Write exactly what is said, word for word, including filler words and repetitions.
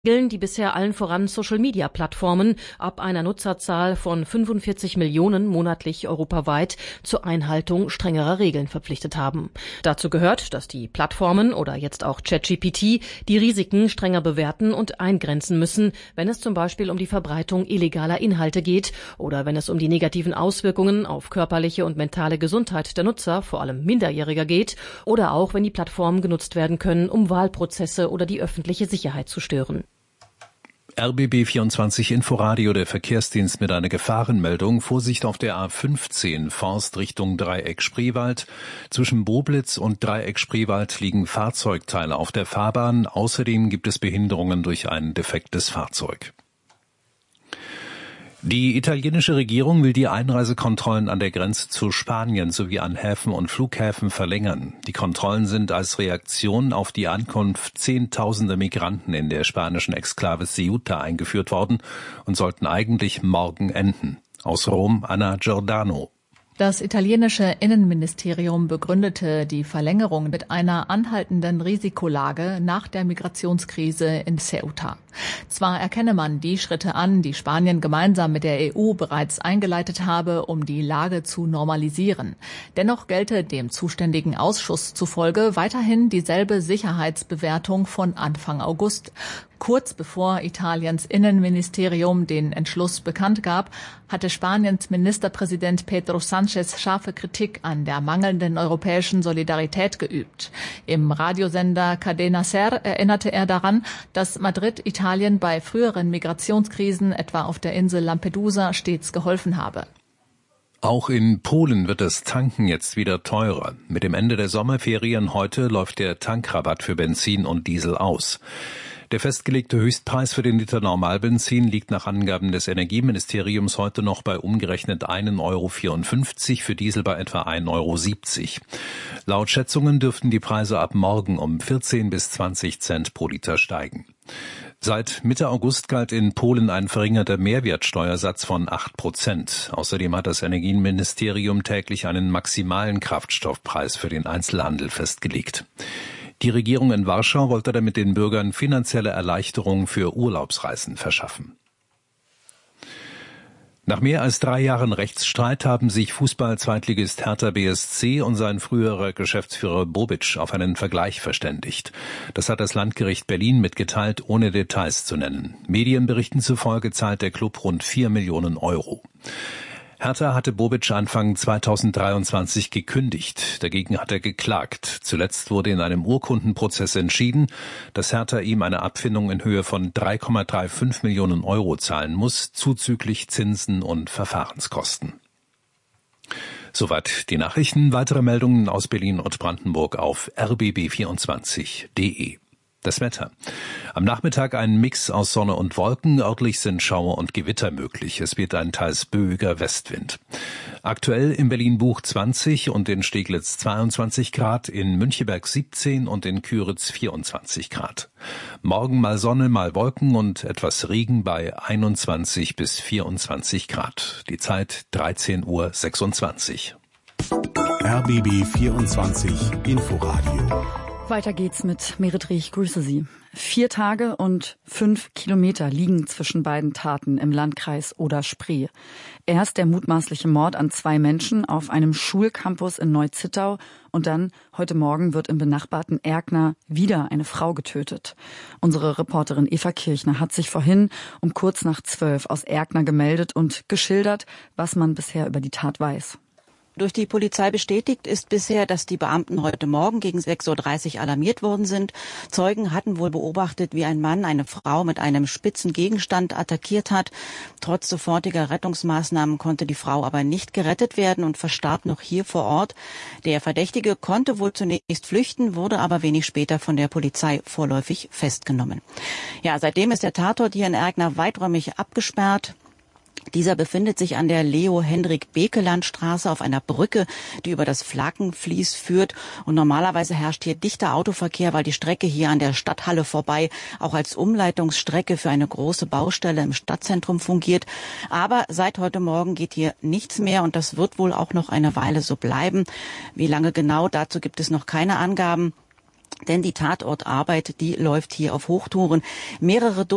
Regeln, die bisher allen voran Social-Media-Plattformen ab einer Nutzerzahl von fünfundvierzig Millionen monatlich europaweit zur Einhaltung strengerer Regeln verpflichtet haben. Dazu gehört, dass die Plattformen oder jetzt auch ChatGPT die Risiken strenger bewerten und eingrenzen müssen, wenn es zum Beispiel um die Verbreitung illegaler Inhalte geht oder wenn es um die negativen Auswirkungen auf körperliche und mentale Gesundheit der Nutzer, vor allem Minderjähriger, geht oder auch wenn die Plattformen genutzt werden können, um Wahlprozesse oder die öffentliche Sicherheit zu stören. R B B vierundzwanzig Inforadio, der Verkehrsdienst mit einer Gefahrenmeldung. Vorsicht auf der A fünfzehn, Forst Richtung Dreieck Spreewald. Zwischen Boblitz und Dreieck Spreewald liegen Fahrzeugteile auf der Fahrbahn. Außerdem gibt es Behinderungen durch ein defektes Fahrzeug. Die italienische Regierung will die Einreisekontrollen an der Grenze zu Spanien sowie an Häfen und Flughäfen verlängern. Die Kontrollen sind als Reaktion auf die Ankunft zehntausender Migranten in der spanischen Exklave Ceuta eingeführt worden und sollten eigentlich morgen enden. Aus Rom, Anna Giordano. Das italienische Innenministerium begründete die Verlängerung mit einer anhaltenden Risikolage nach der Migrationskrise in Ceuta. Zwar erkenne man die Schritte an, die Spanien gemeinsam mit der E U bereits eingeleitet habe, um die Lage zu normalisieren. Dennoch gelte dem zuständigen Ausschuss zufolge weiterhin dieselbe Sicherheitsbewertung von Anfang August. Kurz bevor Italiens Innenministerium den Entschluss bekannt gab, hatte Spaniens Ministerpräsident Pedro Sánchez scharfe Kritik an der mangelnden europäischen Solidarität geübt. Im Radiosender Cadena Ser erinnerte er daran, dass Madrid Italien bei früheren Migrationskrisen, etwa auf der Insel Lampedusa, stets geholfen habe. Auch in Polen wird das Tanken jetzt wieder teurer. Mit dem Ende der Sommerferien heute läuft der Tankrabatt für Benzin und Diesel aus. Der festgelegte Höchstpreis für den Liter Normalbenzin liegt nach Angaben des Energieministeriums heute noch bei umgerechnet ein Euro vierundfünfzig, für Diesel bei etwa ein Euro siebzig. Laut Schätzungen dürften die Preise ab morgen um vierzehn bis zwanzig Cent pro Liter steigen. Seit Mitte August galt in Polen ein verringerter Mehrwertsteuersatz von acht Prozent. Außerdem hat das Energieministerium täglich einen maximalen Kraftstoffpreis für den Einzelhandel festgelegt. Die Regierung in Warschau wollte damit den Bürgern finanzielle Erleichterungen für Urlaubsreisen verschaffen. Nach mehr als drei Jahren Rechtsstreit haben sich Fußball-Zweitligist Hertha B S C und sein früherer Geschäftsführer Bobic auf einen Vergleich verständigt. Das hat das Landgericht Berlin mitgeteilt, ohne Details zu nennen. Medienberichten zufolge zahlt der Klub rund vier Millionen Euro. Hertha hatte Bobic Anfang zweitausenddreiundzwanzig gekündigt. Dagegen hat er geklagt. Zuletzt wurde in einem Urkundenprozess entschieden, dass Hertha ihm eine Abfindung in Höhe von drei Komma fünfunddreißig Millionen Euro zahlen muss, zuzüglich Zinsen und Verfahrenskosten. Soweit die Nachrichten. Weitere Meldungen aus Berlin und Brandenburg auf r b b vierundzwanzig punkt d e. Das Wetter. Am Nachmittag ein Mix aus Sonne und Wolken. Örtlich sind Schauer und Gewitter möglich. Es wird ein teils böiger Westwind. Aktuell in Berlin-Buch zwanzig und in Steglitz zweiundzwanzig Grad, in Müncheberg siebzehn und in Küritz vierundzwanzig Grad. Morgen mal Sonne, mal Wolken und etwas Regen bei einundzwanzig bis vierundzwanzig Grad. Die Zeit dreizehn Uhr sechsundzwanzig. R B B vierundzwanzig Inforadio. Weiter geht's mit Merit Reh, ich grüße Sie. Vier Tage und fünf Kilometer liegen zwischen beiden Taten im Landkreis Oder-Spree. Erst der mutmaßliche Mord an zwei Menschen auf einem Schulcampus in Neu-Zittau und dann, heute Morgen, wird im benachbarten Erkner wieder eine Frau getötet. Unsere Reporterin Eva Kirchner hat sich vorhin um kurz nach zwölf aus Erkner gemeldet und geschildert, was man bisher über die Tat weiß. Durch die Polizei bestätigt ist bisher, dass die Beamten heute Morgen gegen sechs Uhr dreißig alarmiert worden sind. Zeugen hatten wohl beobachtet, wie ein Mann eine Frau mit einem spitzen Gegenstand attackiert hat. Trotz sofortiger Rettungsmaßnahmen konnte die Frau aber nicht gerettet werden und verstarb noch hier vor Ort. Der Verdächtige konnte wohl zunächst flüchten, wurde aber wenig später von der Polizei vorläufig festgenommen. Ja, seitdem ist der Tatort hier in Erkner weiträumig abgesperrt. Dieser befindet sich an der Leo-Hendrik-Bekeland-Straße auf einer Brücke, die über das Flackenfließ führt. Und normalerweise herrscht hier dichter Autoverkehr, weil die Strecke hier an der Stadthalle vorbei auch als Umleitungsstrecke für eine große Baustelle im Stadtzentrum fungiert. Aber seit heute Morgen geht hier nichts mehr und das wird wohl auch noch eine Weile so bleiben. Wie lange genau, dazu gibt es noch keine Angaben. Denn die Tatortarbeit, die läuft hier auf Hochtouren. Mehrere